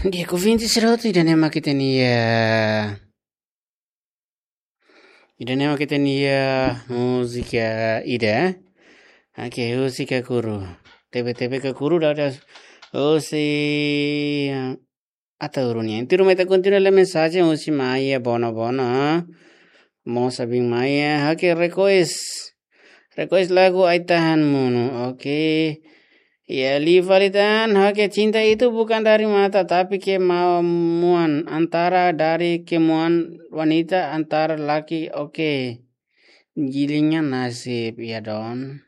Dia convinti seroti dan ema kita nia. Ida nema kita nia musika ida. Ake musika kuru. Tebe ke kuru ada si atau urunya. Inti rumah kita continua le mensagem usi maya bona. Mau sabing maya hake request lagu aitahan munu. Oke. Ya, Livalitan, hake cinta itu bukan dari mata, tapi kemauan antara dari kemauan wanita antara laki. Oke, gilingnya nasib, ya don.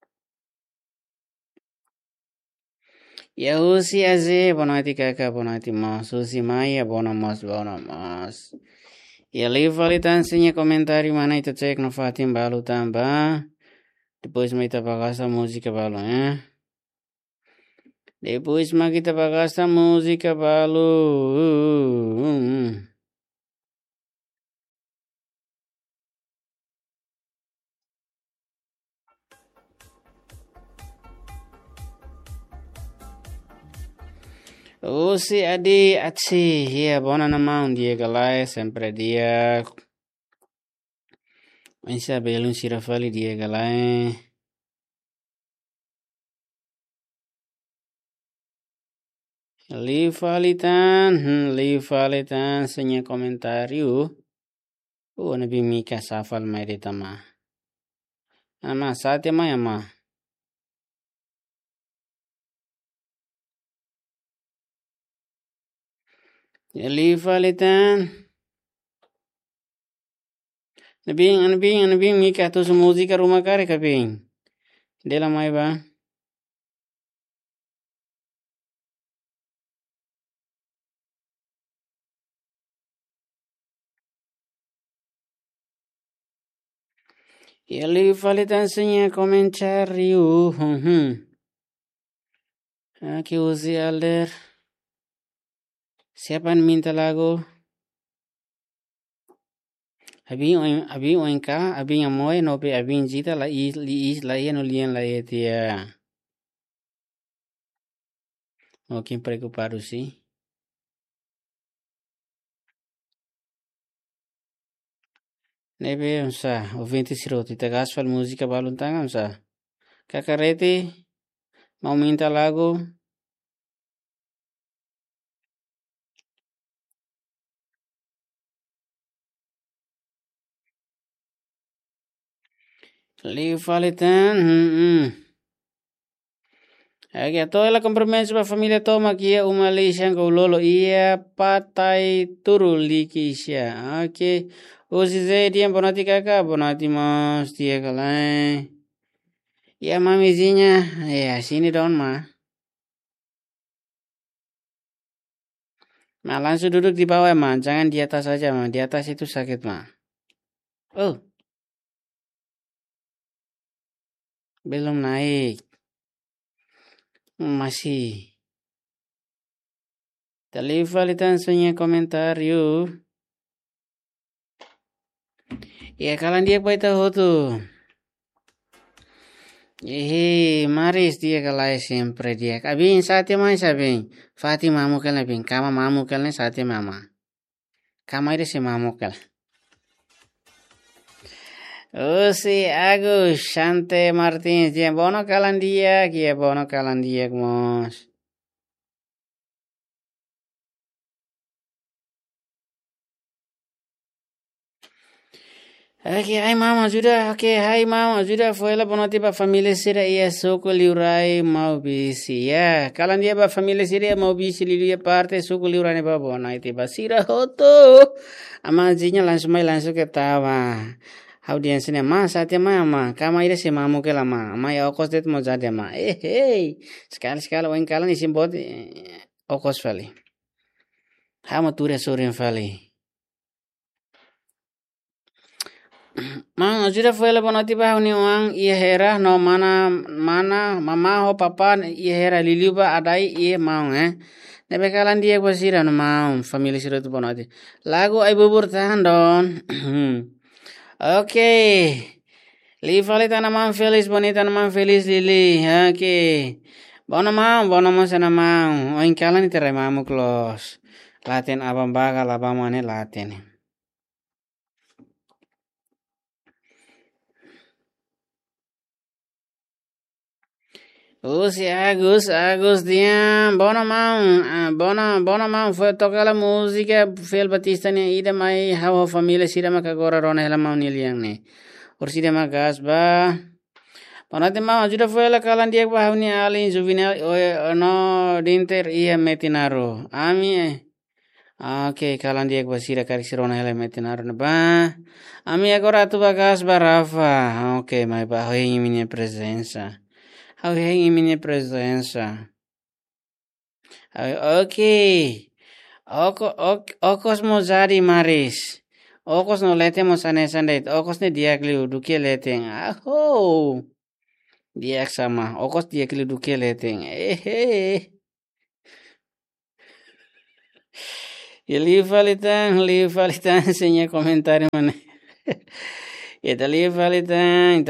Ya usi aze, bonati kakak, bonati mas, usi maya, bonamas. Ya, Livalitan, sinya komentari mana itu cek no Fatim balu tambah. Depois kita bagasa música balu, Depois kita bagasta música balu. Oh si adi atsi, ya bona nama un dia galai sempre dia. Insa belum sirafali dia galai. Livalitan, senya komentariu. Nabi Mika safal mai ditama. Ama saat ya ma. Livalitan. Nabi Mika tu música rumah kare kaping. Dela mai ba. Ya Livalitan senya komentariu. Aquí usi alder. Siapa yang minta lagu? Abi oinka, abi amoy no pe abi jita la is la no lien la etia. Mungkin preocupado sih. Nebe unsa, ouvinte siroti tagas fal música baluntanga unsa. Kakarete, mau minta lagu. Livalitan, Aqui toda a compromisso para a família toma aqui uma lição com o lolo ia patai turu likisha. Ok, hoje é dia bonati kakak, bonati mas dia kalai. Ya mamizinha, ya sini don ma. Ma langsung duduk di bawah ma, jangan di atas saja ma, di atas itu sakit ma. Oh, belum naik. Masih. Talifalitan punya komentaryu. Ya kalian dia tahu tuh. Maris dia kalai sempre dia. Abin saatnya mai sabing. Fati mamu kal abin. Kama mamu kal ne saatnya mama. Kama ide si mamu kal. Oh si Agus Shante Martins dia bono kalan dia, kia bono kalan dia mos. Oke, hai mama sudah. Oke, hai mama sudah. Fuela bonoti ba família sira ia soko liurai mau bisi ya. Kalan dia ba família sira mau bisi liu parte soko liurai ne ba bona iti ba sira hoto. Ama jinya langsung ketawa. Audiens ne ma saatnya mama. Kama ida si mamu ke lama. Ma ya okos det mau jadi ma. Hey. Sekali wain kalan isim bot okos vali. Hama ture sorin vali. Mang sudah fuela bonoti ba ni uang iya hera no mana mama ho papa iya hera liliu ba adai iya mau Nebe kalan dia basira no mau family sira tu bonoti. Lagu ai bubur tahan don. Oke. Li fali tanaman feliz bonita tanaman feliz lili. Oke. Bono mau sana mau. Oin kalan iterai mamu klos. Laten abang bagal abang mane laten. Si Agus, dia, bono mau, fue tocar la música, fue el batista ni ida mai, hawa familia sida maka gora rona hela mau niliang ni. Or sida maka asba, panate mau ajuda fue la kalan dia ba ni ali juvenal, no dinter iya metinaro. Okay, kalan dia ba sida kari sirona hela metinaro na ba. Ami agora tu bagas ba Rafa. Okay, mai ba hoy minha presença. Alguém em minha presença. Ok. Okos mozari maris. Okos no letemos anesandet. Okos ne diakliu duke leteng. Aho. Diak sama. Okos diakliu duke leteng. Y li falitan, enseña comentario, man. Y te li falitan.